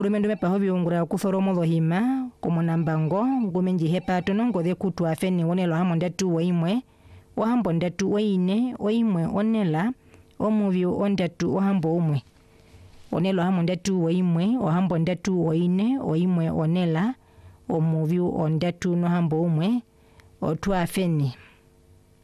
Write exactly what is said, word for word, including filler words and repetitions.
Rumendo me paho biungura kuforomo lohima komonambango ngumenji hepa tonongo de kutu afeni onelo hamo ndatu waimwe ohambo ndatu waine oimwe onela omuvyu ondatu ohambo umwe onelo hamo ndatu waimwe ohambo ndatu waine oimwe onela omuvyu ondatu nohambo umwe otwa afeni.